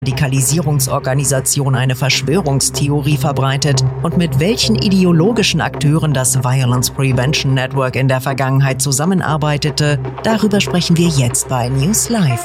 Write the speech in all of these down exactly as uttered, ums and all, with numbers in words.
Radikalisierungsorganisation eine Verschwörungstheorie verbreitet und mit welchen ideologischen Akteuren das Violence Prevention Network in der Vergangenheit zusammenarbeitete, darüber sprechen wir jetzt bei News Live.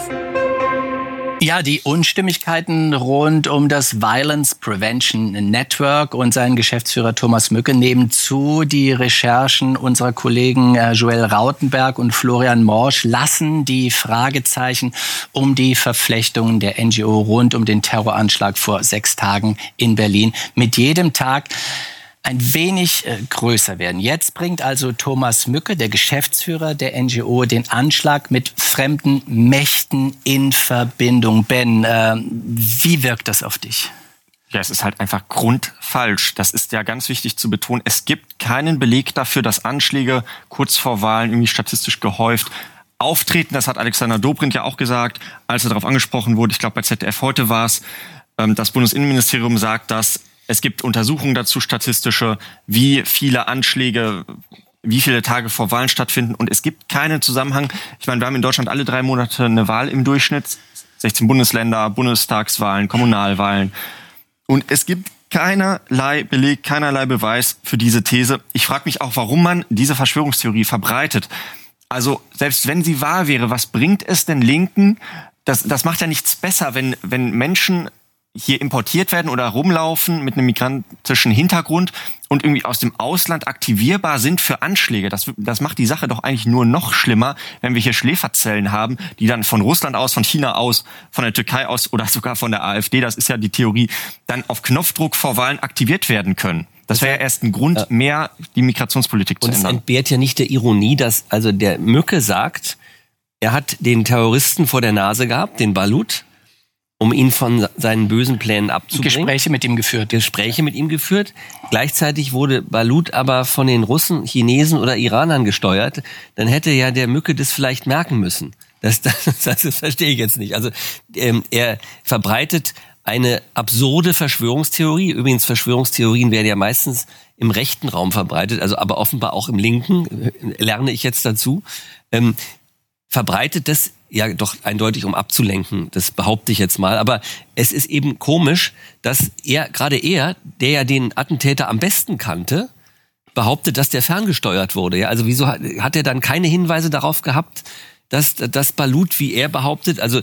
Ja, die Unstimmigkeiten rund um das Violence Prevention Network und seinen Geschäftsführer Thomas Mücke nehmen zu. Die Recherchen unserer Kollegen Joel Rautenberg und Florian Morsch lassen die Fragezeichen um die Verflechtungen der N G O rund um den Terroranschlag vor sechs Tagen in Berlin mit jedem Tag ein wenig äh, größer werden. Jetzt bringt also Thomas Mücke, der Geschäftsführer der N G O, den Anschlag mit fremden Mächten in Verbindung. Ben, äh, wie wirkt das auf dich? Ja, es ist halt einfach grundfalsch. Das ist ja ganz wichtig zu betonen. Es gibt keinen Beleg dafür, dass Anschläge kurz vor Wahlen irgendwie statistisch gehäuft auftreten. Das hat Alexander Dobrindt ja auch gesagt, als er darauf angesprochen wurde. Ich glaube, bei Z D F heute war es. Ähm, das Bundesinnenministerium sagt, dass es gibt Untersuchungen dazu, statistische, wie viele Anschläge, wie viele Tage vor Wahlen stattfinden. Und es gibt keinen Zusammenhang. Ich meine, wir haben in Deutschland alle drei Monate eine Wahl im Durchschnitt. sechzehn Bundesländer, Bundestagswahlen, Kommunalwahlen. Und es gibt keinerlei Beleg, keinerlei Beweis für diese These. Ich frage mich auch, warum man diese Verschwörungstheorie verbreitet. Also selbst wenn sie wahr wäre, was bringt es den Linken? Das, das macht ja nichts besser, wenn, wenn Menschen hier importiert werden oder rumlaufen mit einem migrantischen Hintergrund und irgendwie aus dem Ausland aktivierbar sind für Anschläge. Das, das macht die Sache doch eigentlich nur noch schlimmer, wenn wir hier Schläferzellen haben, die dann von Russland aus, von China aus, von der Türkei aus oder sogar von der AfD, das ist ja die Theorie, dann auf Knopfdruck vor Wahlen aktiviert werden können. Das wäre ja erst ein Grund, ja. mehr die Migrationspolitik zu und ändern. Und es entbehrt ja nicht der Ironie, dass also der Mücke sagt, er hat den Terroristen vor der Nase gehabt, den Balut, um ihn von seinen bösen Plänen abzubringen. Gespräche mit ihm geführt. Gespräche mit ihm geführt. Gleichzeitig wurde Balut aber von den Russen, Chinesen oder Iranern gesteuert. Dann hätte ja der Mücke das vielleicht merken müssen. Das, das, das, das verstehe ich jetzt nicht. Also ähm, er verbreitet eine absurde Verschwörungstheorie. Übrigens, Verschwörungstheorien werden ja meistens im rechten Raum verbreitet, also aber offenbar auch im linken, lerne ich jetzt dazu. Ähm, verbreitet das ja doch eindeutig, um abzulenken, das behaupte ich jetzt mal. Aber es ist eben komisch, dass er, gerade er, der ja den Attentäter am besten kannte, behauptet, dass der ferngesteuert wurde. Ja, also wieso hat, hat er dann keine Hinweise darauf gehabt, dass das Balut, wie er behauptet, also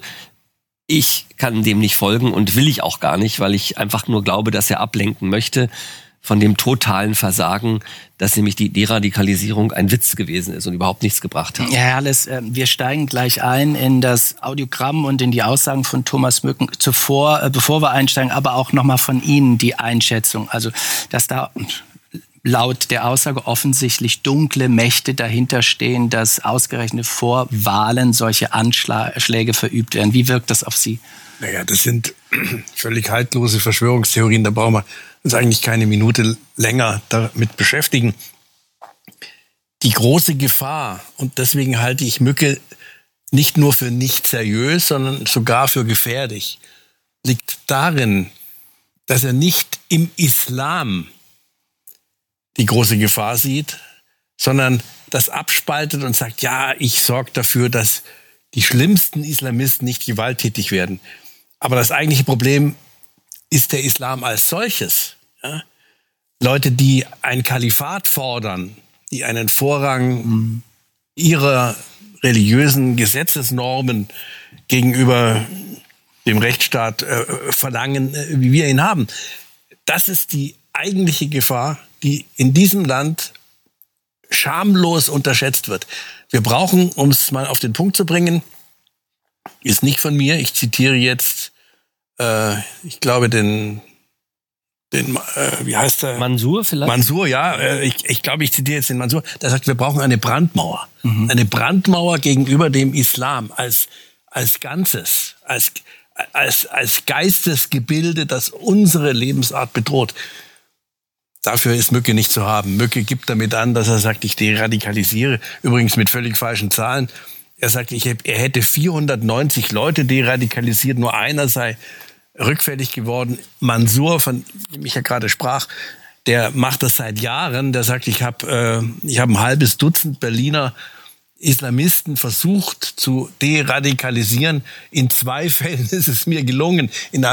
ich kann dem nicht folgen und will ich auch gar nicht, weil ich einfach nur glaube, dass er ablenken möchte von dem totalen Versagen, dass nämlich die Deradikalisierung ein Witz gewesen ist und überhaupt nichts gebracht hat. Ja, Herr Halles, wir steigen gleich ein in das Audiogramm und in die Aussagen von Thomas Mücke. Zuvor, bevor wir einsteigen, aber auch nochmal von Ihnen die Einschätzung. Also, dass da laut der Aussage offensichtlich dunkle Mächte dahinter stehen, dass ausgerechnet vor Wahlen solche Anschläge verübt werden. Wie wirkt das auf Sie? Naja, das sind völlig haltlose Verschwörungstheorien. Da brauchen wir uns eigentlich keine Minute länger damit beschäftigen. Die große Gefahr, und deswegen halte ich Mücke nicht nur für nicht seriös, sondern sogar für gefährlich, liegt darin, dass er nicht im Islam die große Gefahr sieht, sondern das abspaltet und sagt, ja, ich sorge dafür, dass die schlimmsten Islamisten nicht gewalttätig werden. Aber das eigentliche Problem ist der Islam als solches. Ja? Leute, die ein Kalifat fordern, die einen Vorrang ihrer religiösen Gesetzesnormen gegenüber dem Rechtsstaat äh, verlangen, äh, wie wir ihn haben. Das ist die eigentliche Gefahr, die in diesem Land schamlos unterschätzt wird. Wir brauchen, um es mal auf den Punkt zu bringen, ist nicht von mir, ich zitiere jetzt, äh, ich glaube, den, den äh, wie heißt der? Mansur vielleicht? Mansur, ja. Äh, ich, ich glaube, ich zitiere jetzt den Mansur. Der sagt, wir brauchen eine Brandmauer. Mhm. Eine Brandmauer gegenüber dem Islam als, als Ganzes, als, als, als Geistesgebilde, das unsere Lebensart bedroht. Dafür ist Mücke nicht zu haben. Mücke gibt damit an, dass er sagt, ich deradikalisiere. Übrigens mit völlig falschen Zahlen. Er sagt, ich, er hätte vierhundertneunzig Leute deradikalisiert, nur einer sei rückfällig geworden. Mansur, von dem ich ja gerade sprach, der macht das seit Jahren. Der sagt, ich habe äh, ich hab ein halbes Dutzend Berliner Islamisten versucht zu deradikalisieren. In zwei Fällen ist es mir gelungen. In